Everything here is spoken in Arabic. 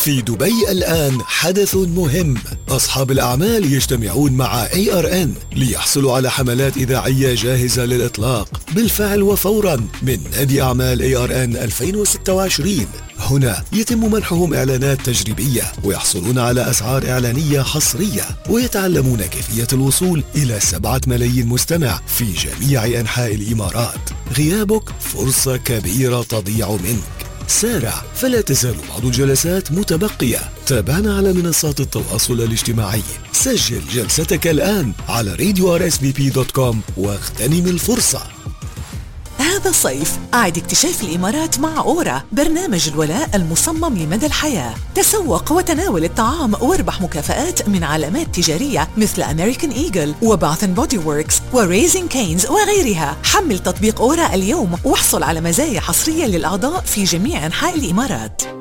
في دبي الآن حدث مهم. أصحاب الأعمال يجتمعون مع ARN ليحصلوا على حملات إذاعية جاهزة للإطلاق بالفعل وفورا من نادي أعمال ARN 2026. هنا يتم منحهم إعلانات تجريبية ويحصلون على أسعار إعلانية حصرية، ويتعلمون كيفية الوصول إلى 7 ملايين مستمع في جميع أنحاء الإمارات. غيابك فرصة كبيرة تضيع منك. سارع، فلا تزال بعض الجلسات متبقية. تابعنا على منصات التواصل الاجتماعي. سجل جلستك الآن على radio.rsvp.com واغتنم الفرصة. هذا الصيف أعد اكتشاف الإمارات مع أورا، برنامج الولاء المصمم لمدى الحياة. تسوق وتناول الطعام واربح مكافآت من علامات تجارية مثل أمريكان إيجل وباث اند بودي ووركس وريزين كينز وغيرها. حمل تطبيق أورا اليوم واحصل على مزايا حصرية للأعضاء في جميع أنحاء الإمارات.